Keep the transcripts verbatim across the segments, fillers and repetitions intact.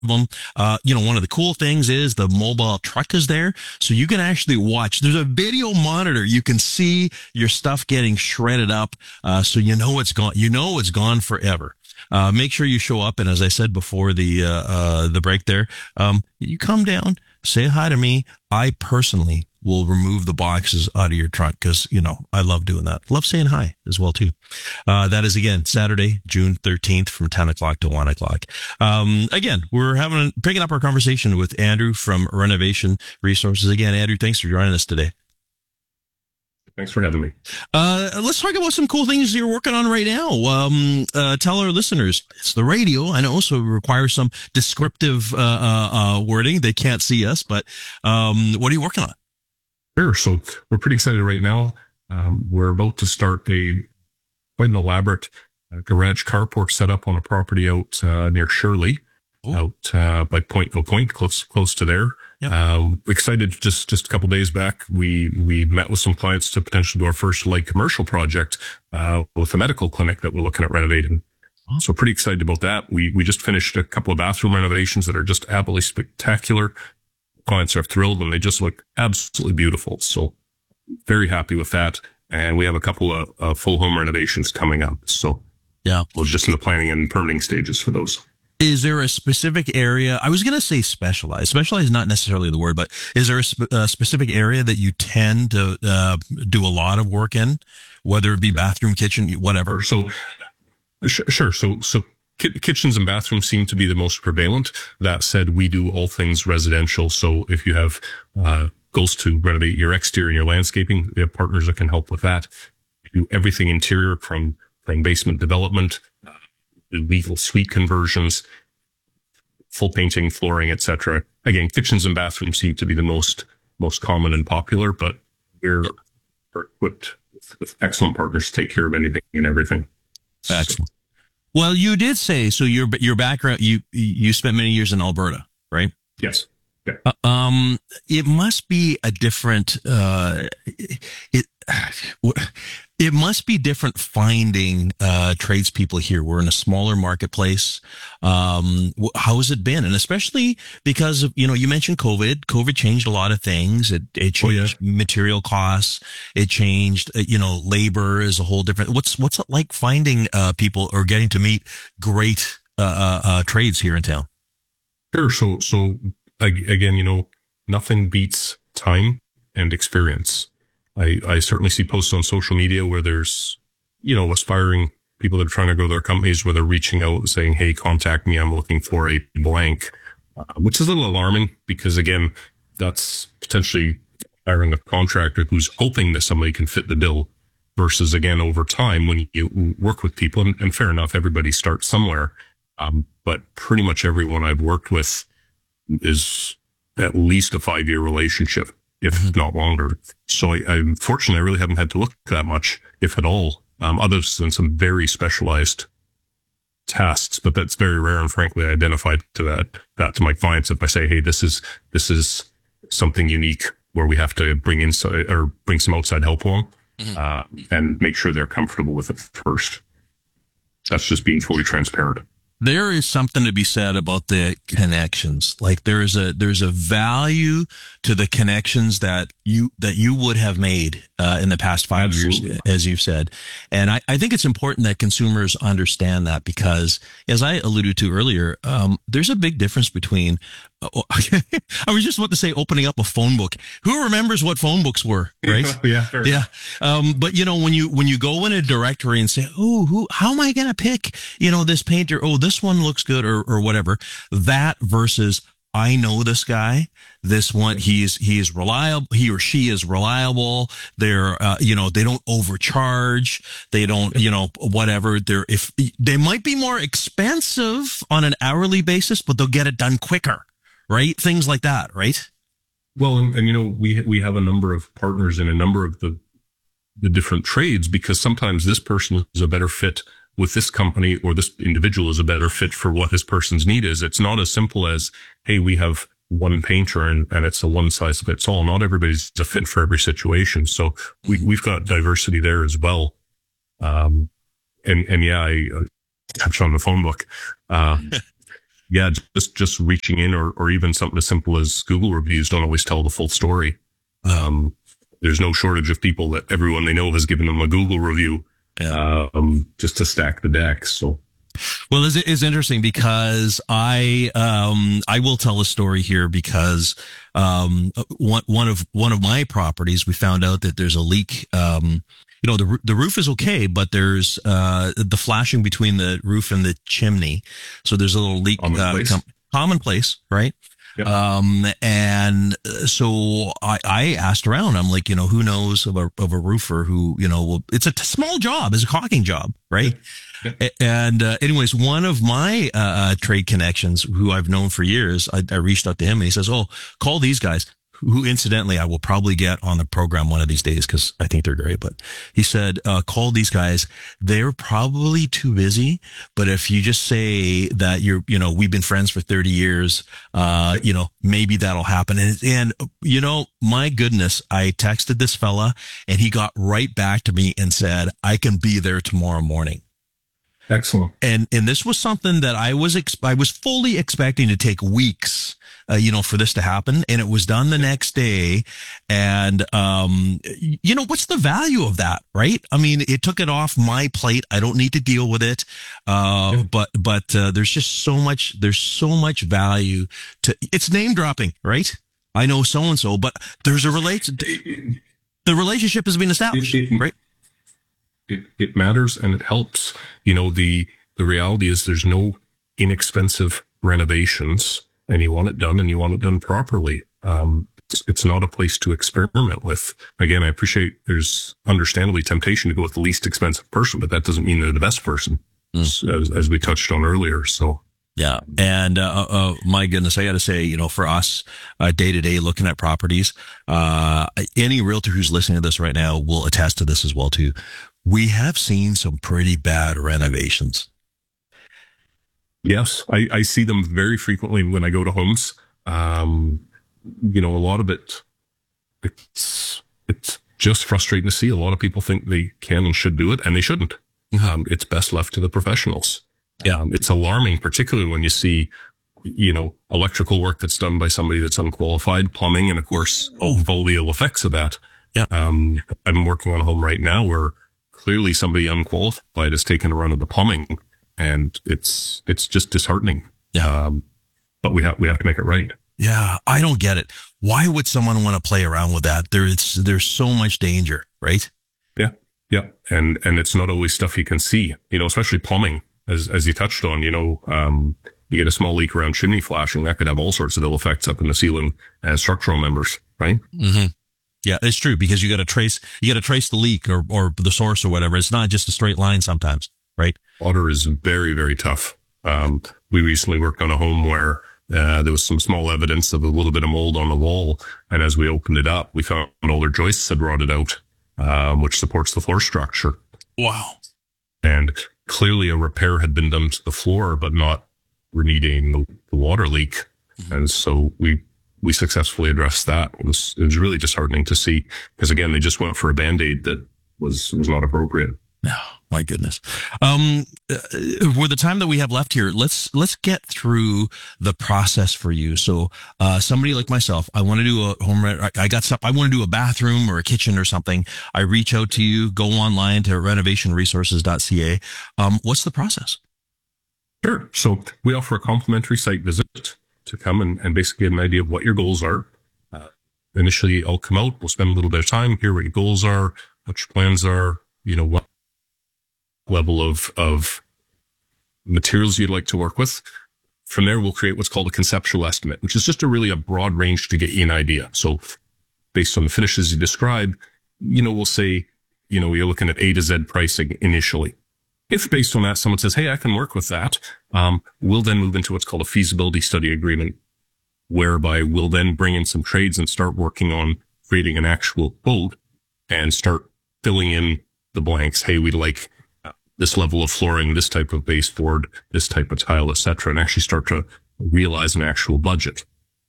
them. Uh, you know, one of the cool things is the mobile truck is there. So you can actually watch. There's a video monitor. You can see your stuff getting shredded up. Uh, so you know it's gone. You know it's gone forever. Uh, make sure you show up. And as I said before the, uh, uh, the break there, um, you come down, say hi to me. I personally will remove the boxes out of your trunk because, you know, I love doing that. Love saying hi as well, too. Uh, that is, again, Saturday, June thirteenth from ten o'clock to one o'clock. Um, again, we're having, picking up our conversation with Andrew from Renovation Resources. Again, Andrew, thanks for joining us today. Thanks for having me. Uh, let's talk about some cool things you're working on right now. Um, uh, tell our listeners, it's the radio, I know, so it requires some descriptive, uh, uh, uh, wording. They can't see us, but, um, what are you working on? Sure. So we're pretty excited right now. Um, we're about to start a quite an elaborate uh, garage carport setup on a property out uh, near Shirley, Ooh. out uh, by Point No Point, close close to there. Yep. Um, excited. Just just a couple days back, we we met with some clients to potentially do our first light commercial project uh, with a medical clinic that we're looking at renovating. Oh. So pretty excited about that. We we just finished a couple of bathroom renovations that are just absolutely spectacular. Clients are thrilled and they just look absolutely beautiful. So very happy with that. And we have a couple of uh, full home renovations coming up. So yeah, we're just in the planning and permitting stages for those. Is there a specific area? I was going to say specialized. Specialized is not necessarily the word, but is there a, sp- a specific area that you tend to uh, do a lot of work in, whether it be bathroom, kitchen, whatever? So sure. So, so kitchens and bathrooms seem to be the most prevalent. That said, we do all things residential. So if you have uh, goals to renovate your exterior and your landscaping, we have partners that can help with that. We do everything interior from, from basement development, uh, legal suite conversions, full painting, flooring, et cetera. Again, kitchens and bathrooms seem to be the most most common and popular, but we're, we're equipped with, with excellent partners to take care of anything and everything. Excellent. So, well, you did say, so your your background, you you spent many years in Alberta, right? Yes. Yeah. Uh, um, it must be a different, uh, it, it must be different finding, uh, tradespeople here. We're in a smaller marketplace. Um, how has it been? And especially because of, you know, you mentioned COVID. COVID changed a lot of things. It, it changed oh, yeah. material costs. It changed, you know, labor is a whole different, what's, what's it like finding, uh, people or getting to meet great, uh, uh, uh trades here in town? Sure. So, so, again, you know, nothing beats time and experience. I, I certainly see posts on social media where there's, you know, aspiring people that are trying to grow their companies where they're reaching out and saying, hey, contact me. I'm looking for a blank, uh, which is a little alarming because, again, that's potentially hiring a contractor who's hoping that somebody can fit the bill versus, again, over time when you work with people, and, and fair enough, everybody starts somewhere. Um, but pretty much everyone I've worked with is at least a five-year relationship, if mm-hmm. not longer. So I, I unfortunately, I really haven't had to look that much, if at all, um, other than some very specialized tasks. But that's very rare. And frankly, I identified to that, that to my clients if I say, hey, this is, this is something unique where we have to bring inside or bring some outside help along, mm-hmm. uh, and make sure they're comfortable with it first. That's just being fully transparent. There is something to be said about the connections. Like there is a, there's a value to the connections that you, that you would have made, uh, in the past five Absolutely. years, as you've said. And I, I think it's important that consumers understand that because as I alluded to earlier, um, there's a big difference between, uh, I was just about to say opening up a phone book. Who remembers what phone books were, right? yeah. Sure. Yeah. Um, but you know, when you, when you go in a directory and say, oh, who, how am I going to pick, you know, this painter? Oh, this one looks good or, or whatever. That versus I know this guy, this one, he is, he is reliable. He or she is reliable. They're, uh, you know, they don't overcharge. They don't, you know, whatever. They're, if they might be more expensive on an hourly basis, but they'll get it done quicker, right? Things like that, right? Well, and, and you know, we, we have a number of partners in a number of the, the different trades because sometimes this person is a better fit with this company or this individual is a better fit for what this person's need is. It's not as simple as, hey, we have one painter and, and it's a one size fits all. Not everybody's a fit for every situation. So we, we've got diversity there as well. Um, and, and yeah, I uh, touched on the phone book. Uh, yeah, just, just reaching in, or, or even something as simple as Google reviews don't always tell the full story. Um, there's no shortage of people that everyone they know has given them a Google review, yeah. um, just to stack the deck. So. Well, it's, it's interesting because I, um, I will tell a story here because, um, one, one of, one of my properties, we found out that there's a leak. Um, you know, the, the roof is okay, but there's, uh, the flashing between the roof and the chimney. So there's a little leak, commonplace, uh, com- commonplace, right? Yep. Um, and so I, I asked around, I'm like, you know, who knows of a, of a roofer who, you know, will, it's a t- small job, it's a caulking job, right? Yeah. And, uh, anyways, one of my, uh, trade connections who I've known for years, I, I reached out to him and he says, oh, call these guys. Who incidentally I will probably get on the program one of these days because I think they're great. But he said, uh, call these guys. They're probably too busy. But if you just say that you're, you know, we've been friends for thirty years, uh, you know, maybe that'll happen. And, and, you know, my goodness, I texted this fella and he got right back to me and said, I can be there tomorrow morning. Excellent. And, and this was something that I was, ex- I was fully expecting to take weeks, uh, you know, for this to happen. And it was done the next day. And, um, you know, what's the value of that, right? I mean, it took it off my plate. I don't need to deal with it. Uh, yeah. but, but, uh, there's just so much, there's so much value to, it's name dropping, right? I know so-and-so, but there's a relation, the relationship has been established, it, it, right? It, it matters and it helps. You know, the, the reality is there's no inexpensive renovations and you want it done and you want it done properly. Um, it's, it's not a place to experiment with. Again, I appreciate there's understandably temptation to go with the least expensive person, but that doesn't mean they're the best person, mm. as, as we touched on earlier. So. Yeah. And, uh, uh, my goodness, I got to say, you know, for us, uh, day to day looking at properties, uh, any realtor who's listening to this right now will attest to this as well, too. We have seen some pretty bad renovations. Yes. I, I see them very frequently when I go to homes. Um, you know, a lot of it, it's, it's just frustrating to see. A lot of people think they can and should do it and they shouldn't. Mm-hmm. Um, it's best left to the professionals. Yeah, um, it's alarming, particularly when you see, you know, electrical work that's done by somebody that's unqualified, plumbing, and of course, all the ill effects of that. Yeah. Um, I'm working on a home right now where clearly somebody unqualified has taken a run of the plumbing, and it's it's just disheartening. Yeah. Um, but we have we have to make it right. Yeah, I don't get it. Why would someone want to play around with that? There's there's so much danger, right? Yeah, yeah, and and it's not always stuff you can see. You know, especially plumbing. As, as you touched on, you know, um, you get a small leak around chimney flashing, that could have all sorts of ill effects up in the ceiling as structural members, right? Mm-hmm. Yeah, it's true because you got to trace, you got to trace the leak or, or the source or whatever. It's not just a straight line sometimes, right? Water is very, very tough. Um, we recently worked on a home where, uh, there was some small evidence of a little bit of mold on the wall. And as we opened it up, we found all their joists had rotted out, um, which supports the floor structure. Wow. And clearly a repair had been done to the floor, but not remediating the, the water leak. Mm-hmm. And so we, we successfully addressed that. It was, it was really disheartening to see because again, they just went for a Band-Aid that was, was not appropriate. No, oh, my goodness. Um, uh, for the time that we have left here, let's, let's get through the process for you. So, uh, somebody like myself, I want to do a home, re- I got stuff, I want to do a bathroom or a kitchen or something. I reach out to you, go online to renovation resources dot c a. Um, what's the process? Sure. So we offer a complimentary site visit to come and, and basically get an idea of what your goals are. Uh, initially I'll come out, we'll spend a little bit of time, hear what your goals are, what your plans are, you know, what level of, of materials you'd like to work with. From there, we'll create what's called a conceptual estimate, which is just a really a broad range to get you an idea. So based on the finishes you describe, you know, we'll say, you know, you're looking at A to Z pricing initially. If based on that, someone says, hey, I can work with that, um, we'll then move into what's called a feasibility study agreement, whereby we'll then bring in some trades and start working on creating an actual quote and start filling in the blanks. Hey, we'd like this level of flooring, this type of baseboard, this type of tile, et cetera, and actually start to realize an actual budget.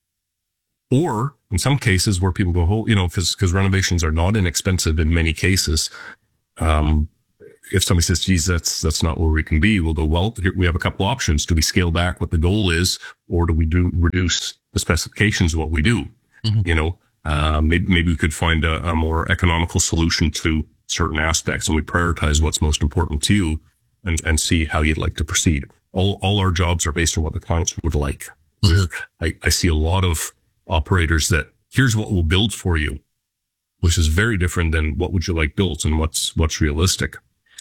Or in some cases where people go, oh, you know, because because renovations are not inexpensive in many cases, um, if somebody says, geez, that's, that's not where we can be, we'll go, well, here we have a couple options. Do we scale back what the goal is, or do we do reduce the specifications of what we do? Mm-hmm. You know, uh, maybe, maybe we could find a, a more economical solution to certain aspects, and we prioritize what's most important to you and, and see how you'd like to proceed. All, all our jobs are based on what the clients would like. Mm-hmm. I, I see a lot of operators that here's what we'll build for you, which is very different than what would you like built and what's, what's realistic.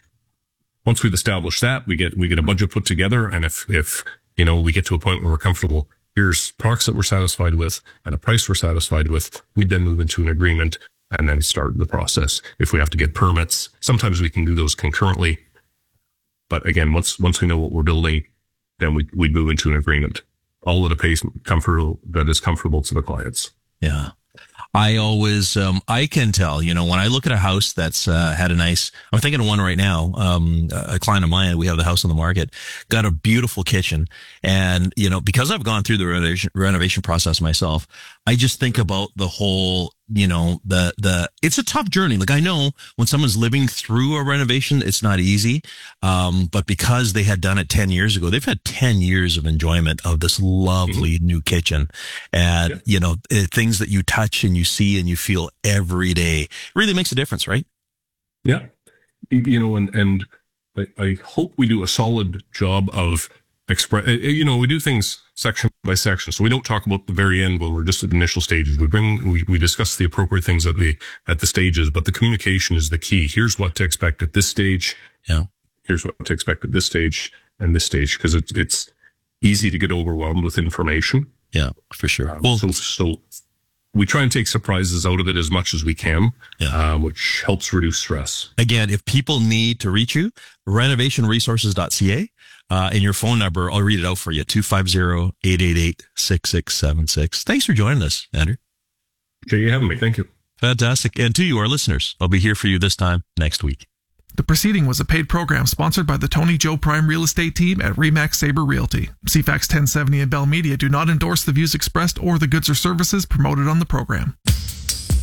Once we've established that, we get, we get a budget put together. And if, if, you know, we get to a point where we're comfortable, here's products that we're satisfied with and a price we're satisfied with, we then move into an agreement and then start the process. If we have to get permits, sometimes we can do those concurrently. But again, once, once we know what we're building, then we, we move into an agreement, all at a pace comfortable, that is comfortable to the clients. Yeah. I always, um, I can tell, you know, when I look at a house that's, uh, had a nice, I'm thinking of one right now, um, a client of mine, we have the house on the market, got a beautiful kitchen. And, you know, because I've gone through the renovation, renovation process myself, I just think about the whole, you know, the, the, it's a tough journey. Like, I know when someone's living through a renovation, it's not easy. Um, but because they had done it ten years ago, they've had ten years of enjoyment of this lovely mm-hmm. new kitchen. And, yeah. you know, it, things that you touch and you see and you feel every day really makes a difference, right? Yeah. You know, and, and I, I hope we do a solid job of express, you know, we do things section by section. So we don't talk about the very end when we're just at the initial stages. We bring, we, we discuss the appropriate things at the, at the stages, but the communication is the key. Here's what to expect at this stage. Yeah. Here's what to expect at this stage and this stage. Cause it's, it's easy to get overwhelmed with information. Yeah, for sure. Um, well, so, so we try and take surprises out of it as much as we can, yeah. um, which helps reduce stress. Again, if people need to reach you, renovation resources dot c a. Uh, and your phone number, I'll read it out for you, two five zero, eight eight eight, six six seven six. Thanks for joining us, Andrew. Okay, you having me. Thank you. Fantastic. And to you, our listeners, I'll be here for you this time next week. The proceeding was a paid program sponsored by the Tony Joe Prime Real Estate Team at Remax Sabre Realty. C FAX ten seventy and Bell Media do not endorse the views expressed or the goods or services promoted on the program.